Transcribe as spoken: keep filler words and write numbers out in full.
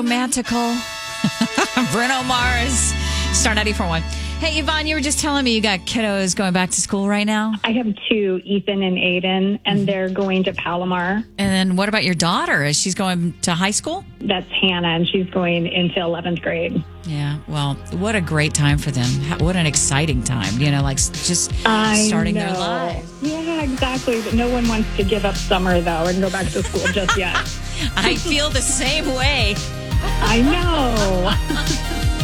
Romantical. Bruno Mars. Star ninety four point one. Hey, Yvonne, you were just telling me you got kiddos going back to school right now. I have two, Ethan and Aiden, and mm-hmm. they're going to Palomar. And then what about your daughter? Is she going to high school? That's Hannah, and she's going into eleventh grade. Yeah, well, what a great time for them. What an exciting time, you know, like just I starting know. their lives. Yeah, exactly. But no one wants to give up summer, though, and go back to school just yet. I feel the same way. I know.